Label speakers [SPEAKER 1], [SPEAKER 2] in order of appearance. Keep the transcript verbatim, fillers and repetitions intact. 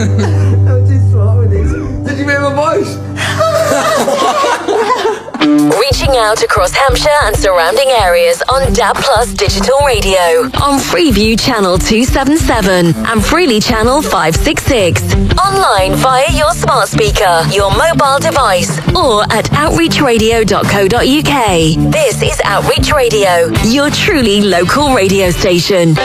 [SPEAKER 1] I'm too smart with this. Did you hear my voice?
[SPEAKER 2] Reaching out across Hampshire and surrounding areas on D A B Plus Digital Radio, on Freeview Channel two seventy-seven and Freely Channel five sixty-six. Online via your smart speaker, your mobile device, or at outreach radio dot co dot uk. This is Outreach Radio, your truly local radio station.